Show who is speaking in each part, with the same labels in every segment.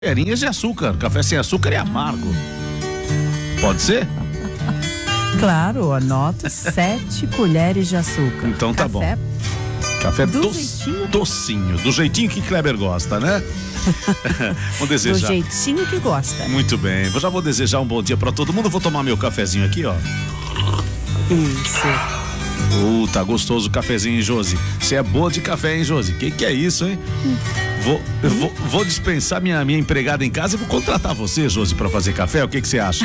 Speaker 1: colherinhas de açúcar. Café sem açúcar é amargo. Pode ser?
Speaker 2: Claro, anoto 7 colheres de açúcar.
Speaker 1: Então tá bom. Café docinho, do jeitinho que Kleber gosta, né? Vou desejar.
Speaker 2: Do jeitinho que gosta.
Speaker 1: Muito bem, eu já vou desejar um bom dia pra todo mundo. Vou tomar meu cafezinho aqui, ó.
Speaker 2: Isso.
Speaker 1: Tá gostoso o cafezinho, hein, Josi? Você é boa de café, hein, Josi? Que é isso, hein? Vou dispensar minha empregada em casa e vou contratar você, Josi, pra fazer café. O que você acha?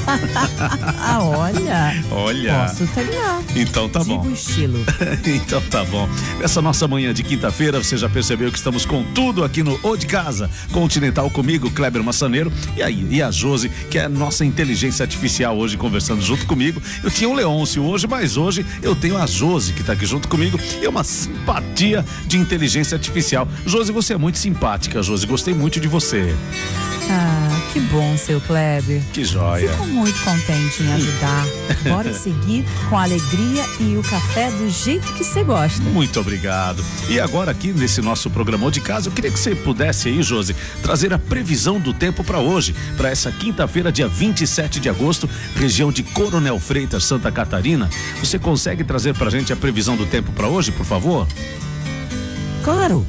Speaker 2: Olha. Posso treinar.
Speaker 1: Então tá bom.
Speaker 2: Digo estilo.
Speaker 1: Então tá bom. Nessa nossa manhã de quinta-feira, você já percebeu que estamos com tudo aqui no O de Casa Continental, comigo, Kleber Massaneiro, e a Josi, que é a nossa inteligência artificial hoje conversando junto comigo. Eu tinha o Leôncio hoje, mas hoje eu tenho a Josi que tá aqui junto comigo, e é uma simpatia de inteligência artificial. Josi, você é muito simpática, Josi, gostei muito de você.
Speaker 2: Que bom, seu Kleber.
Speaker 1: Que joia.
Speaker 2: Fico muito contente em ajudar. Bora seguir com a alegria e o café do jeito que você gosta.
Speaker 1: Muito obrigado. E agora aqui nesse nosso programa de casa, eu queria que você pudesse aí, Josi, trazer a previsão do tempo para hoje, para essa quinta-feira, dia 27 de agosto, região de Coronel Freitas, Santa Catarina. Você consegue trazer pra gente a previsão do tempo para hoje, por favor?
Speaker 2: Claro.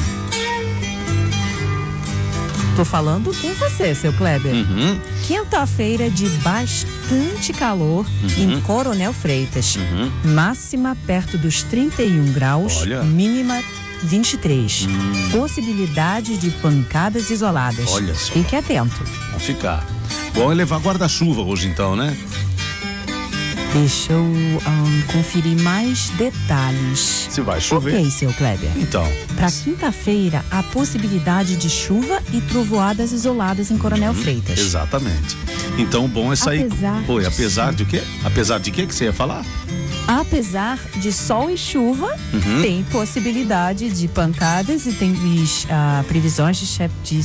Speaker 2: Tô falando com você, seu Kleber. Quinta-feira de bastante calor em Coronel Freitas. Máxima perto dos 31 graus,
Speaker 1: Olha.
Speaker 2: mínima 23. Possibilidade de pancadas isoladas.
Speaker 1: Olha só.
Speaker 2: Fique atento.
Speaker 1: Vamos ficar. Bom é levar guarda-chuva hoje então, né?
Speaker 2: Deixa eu conferir mais detalhes.
Speaker 1: Se vai chover.
Speaker 2: Ok, seu Kleber.
Speaker 1: Então.
Speaker 2: Para quinta-feira, há possibilidade de chuva e trovoadas isoladas em Coronel Freitas.
Speaker 1: Exatamente. Então, o bom é sair. Apesar de quê? Apesar de quê que você ia falar?
Speaker 2: Apesar de sol e chuva, tem possibilidade de pancadas e tem previsões de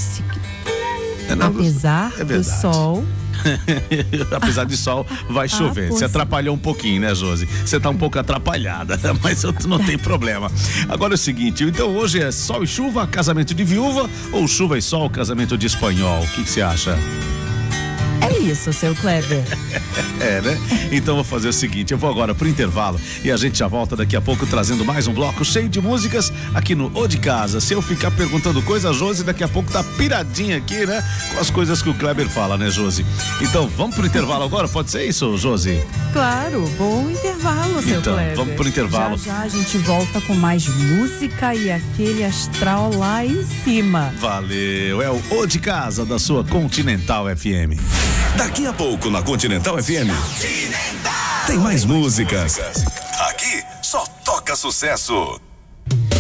Speaker 2: apesar do sol.
Speaker 1: Apesar de sol, vai chover. Você atrapalhou um pouquinho, né, Josi? Você tá um pouco atrapalhada, mas não tem problema. Agora é o seguinte, então hoje é sol e chuva, casamento de viúva, ou chuva e sol, casamento de espanhol? O que você acha?
Speaker 2: É isso, seu Kleber.
Speaker 1: Né? Então vou fazer o seguinte, eu vou agora pro intervalo e a gente já volta daqui a pouco trazendo mais um bloco cheio de músicas aqui no O de Casa. Se eu ficar perguntando coisa, a Josi daqui a pouco tá piradinha aqui, né? Com as coisas que o Kleber fala, né, Josi? Então vamos pro intervalo agora, pode ser isso, Josi?
Speaker 2: Claro, bom intervalo, seu
Speaker 1: então,
Speaker 2: Kleber.
Speaker 1: Vamos pro intervalo.
Speaker 2: Já a gente volta com mais música e aquele astral lá em cima.
Speaker 1: Valeu, é o de Casa da sua Continental FM.
Speaker 3: Daqui a pouco na Continental FM tem mais músicas. Aqui só toca sucesso.